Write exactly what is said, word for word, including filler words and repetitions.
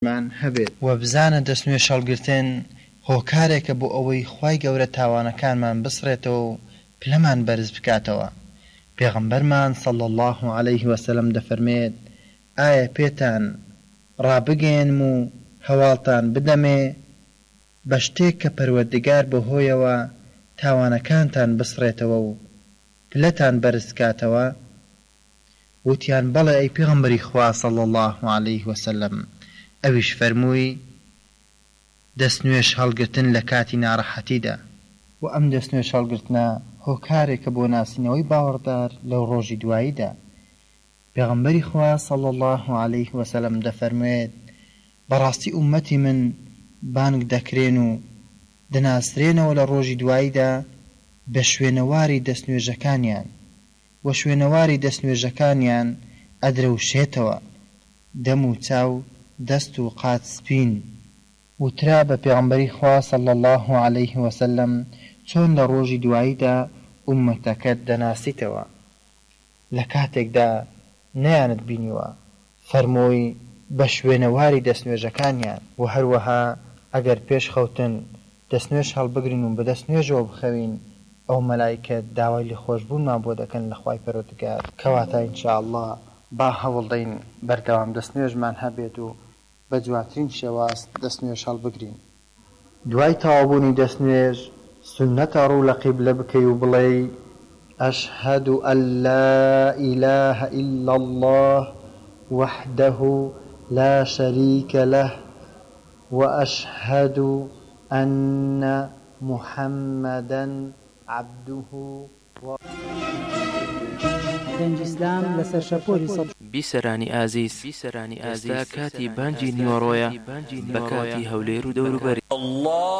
من هەبێت و بزانە دەستنوێ شەڵگرتن هۆکارێکە بۆ ئەوەی خوای گەورە تاوانەکانمان بسڕێتەوە و پلەمان بەرز بکاتەوە. پێغەمبەرمان صلی الله علیه وسلم دەفەرمێت ئایا پێتان ڕابگەێنم و هەواڵتان بدەمێ بە شتێک کە پەروەردگار بەهۆیەوە تاوانەکانتان بسڕێتەوە و پلەتان بەرز بکاتەوە؟ وتیان بەڵێ ئەی پێغەمبەری خوا صلی الله علیه وسلم. ئەویش فەرمووی دەستنوێش هەڵگرتن لە کاتی ناڕەحەتیدا. و ئەم دەستنوێش هەڵگرتنە هۆکارێکە بۆ ناسینەوەی باوەڕدار لەو ڕۆژی دواییدا. پێغەمبەری خوا صلی الله علیه وسلم دەفەرموێت بەڕاستی ئومەتی من بانگ دەکرێن و دەناسرێنەوە لە ڕۆژی دواییدا بە شوێنەواری دەستنوێژەکانیان و شوێنەواری دەستنوێژەکانیان ئەدرەوشێتەوە دەم و چاو دەست و قات سپین. وترا بە پێغەمبەری خوا صلی الله علیه وسلم چۆن لە ڕۆژی دواییدا ئومەتەکەت دەناسیتەوە لە کاتێکدا نەیانت بینیوە. فەرمووی بە شوێنەواری دەستنوێژەکانیان و هەروەها ئەگەر پێش خەوتن دەستنوێژ هەڵبگرین و بە دەستنوێژەوە بخەوین ئەو مەلایکەت داوای لێخۆشبوونمان بۆ دەکەن لە خوای پەروەردگار. کەواتە ئینشاءالله با هەوڵدەین بەردەوام دەستنوێژمان هەبێت و بە جواترین شێواز دەستنوێژ هەڵبگرین. دوای تەواوبوونی دەستنوێژ سنەتە ڕوو لە قیبلە بکەی و بڵێ أشهد أن لا إله إلا الله وحده لا شريك له وأشهد أن محمدا عبده و بیسەرانی ئازیز ئێستا کاتی بانگی نیوەڕۆیە بە کاتی هەولێر و دەوروبەری.